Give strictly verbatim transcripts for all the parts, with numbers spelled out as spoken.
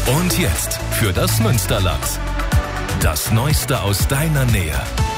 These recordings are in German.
Und jetzt für das Münsterland. Das Neueste aus deiner Nähe.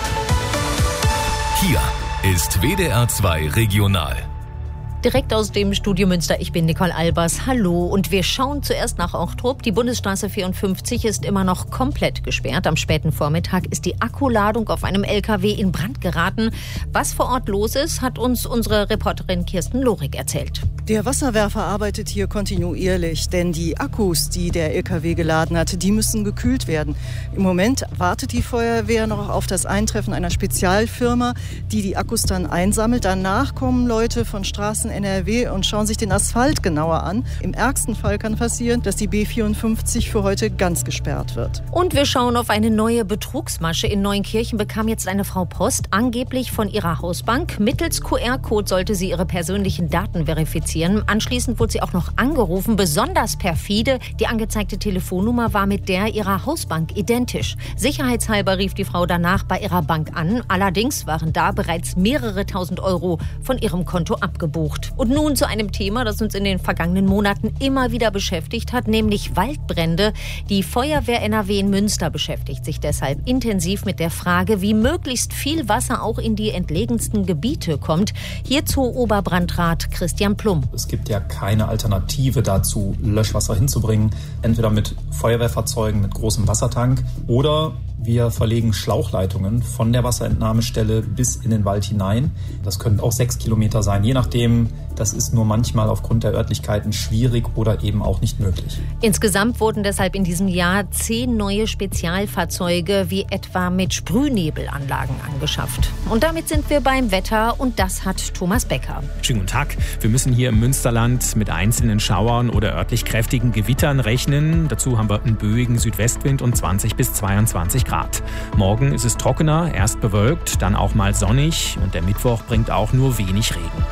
Hier ist W D R zwei Regional. Direkt aus dem Studio Münster, ich bin Nicole Albers. Hallo, und wir schauen zuerst nach Ochtrup. Die Bundesstraße vierundfünfzig ist immer noch komplett gesperrt. Am späten Vormittag ist die Akkuladung auf einem L K W in Brand geraten. Was vor Ort los ist, hat uns unsere Reporterin Kirsten Lorik erzählt. Der Wasserwerfer arbeitet hier kontinuierlich, denn die Akkus, die der L K W geladen hatte, die müssen gekühlt werden. Im Moment wartet die Feuerwehr noch auf das Eintreffen einer Spezialfirma, die die Akkus dann einsammelt. Danach kommen Leute von Straßen N R W und schauen sich den Asphalt genauer an. Im ärgsten Fall kann passieren, dass die B vierundfünfzig für heute ganz gesperrt wird. Und wir schauen auf eine neue Betrugsmasche. In Neuenkirchen bekam jetzt eine Frau Post, angeblich von ihrer Hausbank. Mittels Q R-Code sollte sie ihre persönlichen Daten verifizieren. Anschließend wurde sie auch noch angerufen. Besonders perfide, die angezeigte Telefonnummer war mit der ihrer Hausbank identisch. Sicherheitshalber rief die Frau danach bei ihrer Bank an. Allerdings waren da bereits mehrere tausend Euro von ihrem Konto abgebucht. Und nun zu einem Thema, das uns in den vergangenen Monaten immer wieder beschäftigt hat, nämlich Waldbrände. Die Feuerwehr N R W in Münster beschäftigt sich deshalb intensiv mit der Frage, wie möglichst viel Wasser auch in die entlegensten Gebiete kommt. Hierzu Oberbrandrat Christian Plum. Es gibt ja keine Alternative dazu, Löschwasser hinzubringen. Entweder mit Feuerwehrfahrzeugen mit großem Wassertank oder wir verlegen Schlauchleitungen von der Wasserentnahmestelle bis in den Wald hinein. Das können auch sechs Kilometer sein, je nachdem. Das ist nur manchmal aufgrund der Örtlichkeiten schwierig oder eben auch nicht möglich. Insgesamt wurden deshalb in diesem Jahr zehn neue Spezialfahrzeuge wie etwa mit Sprühnebelanlagen angeschafft. Und damit sind wir beim Wetter und das hat Thomas Becker. Schönen guten Tag. Wir müssen hier im Münsterland mit einzelnen Schauern oder örtlich kräftigen Gewittern rechnen. Dazu haben wir einen böigen Südwestwind und zwanzig bis zweiundzwanzig Grad. Morgen ist es trockener, erst bewölkt, dann auch mal sonnig und der Mittwoch bringt auch nur wenig Regen.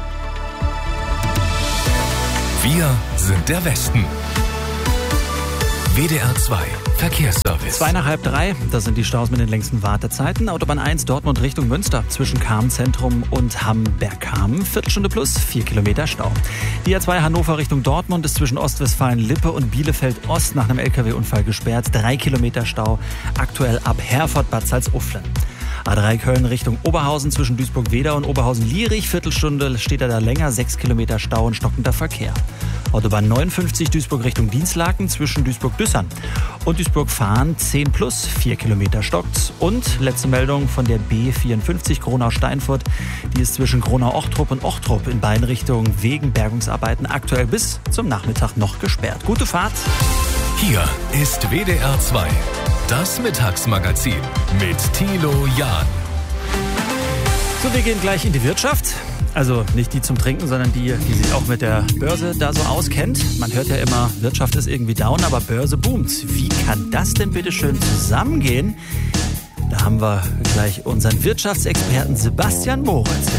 Wir sind der Westen. W D R zwei Verkehrsservice. Zwei nach halb drei, das sind die Staus mit den längsten Wartezeiten. Autobahn eins Dortmund Richtung Münster zwischen Cham-Zentrum und Hamm-Bergkamen. Viertelstunde plus, vier Kilometer Stau. Die A zwei Hannover Richtung Dortmund ist zwischen Ostwestfalen-Lippe und Bielefeld-Ost nach einem L K W-Unfall gesperrt. Drei Kilometer Stau, aktuell ab Herford-Bad Salzuflen. A drei Köln Richtung Oberhausen zwischen Duisburg-Wedau und Oberhausen-Lierich. Viertelstunde steht er da länger, sechs Kilometer Stau und stockender Verkehr. Autobahn neunundfünfzig Duisburg Richtung Dienstlaken zwischen Duisburg-Düssern und Duisburg-Fahren zehn plus, vier Kilometer stockt. Und letzte Meldung von der B vierundfünfzig Gronau-Steinfurt. Die ist zwischen Gronau-Ochtrup und Ochtrup in beiden Richtungen wegen Bergungsarbeiten aktuell bis zum Nachmittag noch gesperrt. Gute Fahrt. Hier ist W D R zwei. Das Mittagsmagazin mit Thilo Jahn. So, wir gehen gleich in die Wirtschaft. Also nicht die zum Trinken, sondern die, die sich auch mit der Börse da so auskennt. Man hört ja immer, Wirtschaft ist irgendwie down, aber Börse boomt. Wie kann das denn bitte schön zusammengehen? Da haben wir gleich unseren Wirtschaftsexperten Sebastian Moritz.